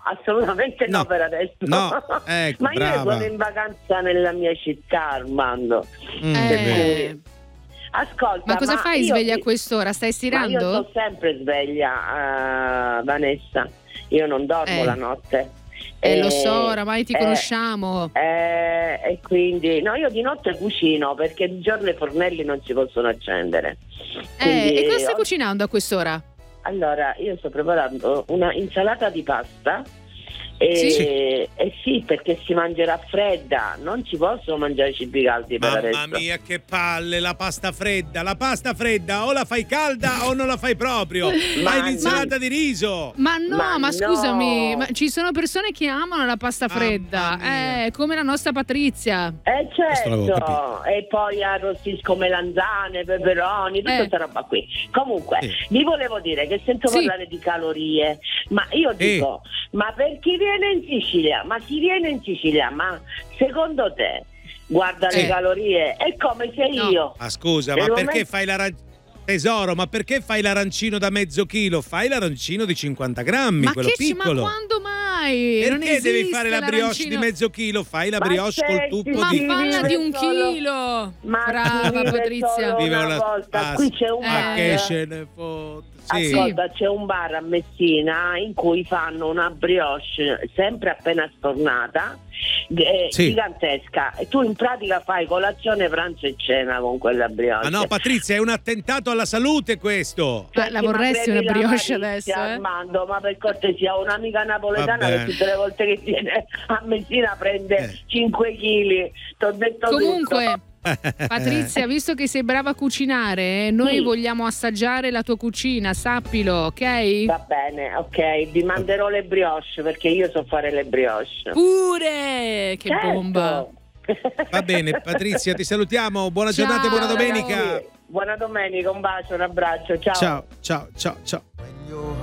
assolutamente no per adesso. No, ecco, ma io brava. sono in vacanza nella mia città, Armando. Ascolta, Ma cosa fai sveglia a quest'ora? Stai Ma io stirando? sto sempre sveglia, Vanessa. Io non dormo la notte. Lo so, oramai ti conosciamo. E quindi no, io di notte cucino perché di giorno i fornelli non si possono accendere. E cosa stai cucinando a quest'ora? Allora, io sto preparando una insalata di pasta. Sì, perché si mangerà fredda, non ci possono mangiare cibi caldi per adesso. Mamma mia, che palle, la pasta fredda o la fai calda o non la fai proprio. Fai l'insalata di riso. Ma scusami, ma ci sono persone che amano la pasta fredda, come la nostra Patrizia. Certo, e poi arrostisco melanzane, peperoni, tutta questa roba qui. Comunque, vi volevo dire che sento parlare di calorie, ma io dico, ma per chi viene in Sicilia? Ma chi viene in Sicilia? Ma secondo te, guarda le calorie, è come se io... Ma scusa, ma perché fai tesoro, ma perché fai l'arancino da mezzo chilo? Fai l'arancino di 50 grammi, quello piccolo. Ma quando mai? Perché devi fare la brioche di mezzo chilo? Fai la brioche col tuppo ma falla di 1 chilo. Brava Patrizia. Vive una volta. Qui c'è un bar. Che ce ne fotte. Ascolta, c'è un bar a Messina in cui fanno una brioche sempre appena sfornata, gigantesca, e tu in pratica fai colazione, pranzo e cena con quella brioche. Ma no, Patrizia, è un attentato alla salute questo. La vorresti una brioche adesso? Armando, ma per cortesia, un'amica napoletana che tutte le volte che viene a Messina prende 5 kg. T'ho detto comunque tutto. Patrizia, visto che sei brava a cucinare, noi vogliamo assaggiare la tua cucina, sappilo, ok? Va bene, ok, vi manderò le brioche perché io so fare le brioche. Pure! Che bomba! Va bene, Patrizia, ti salutiamo. Buona giornata e buona domenica. Buona domenica, un bacio, un abbraccio, ciao. Ciao.